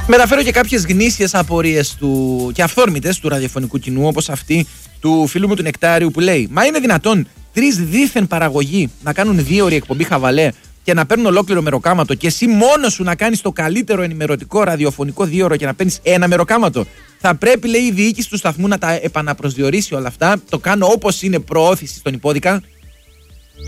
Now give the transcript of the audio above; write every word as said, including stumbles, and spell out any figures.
Μεταφέρω και κάποιες γνήσιες απορίες του και αυθόρμητες του ραδιοφωνικού κοινού, όπως αυτή του φίλου μου του Νεκτάριου που λέει: μα είναι δυνατόν τρεις δίθεν παραγωγοί να κάνουν δύο ώρη εκπομπή χαβαλέ και να παίρνουν ολόκληρο μεροκάματο και εσύ μόνος σου να κάνεις το καλύτερο ενημερωτικό ραδιοφωνικό δύο ώρο και να παίρνεις ένα μεροκάματο? Θα πρέπει, λέει, η διοίκηση του σταθμού να τα επαναπροσδιορίσει όλα αυτά. Το κάνω όπως είναι προώθηση στον υπόδικα.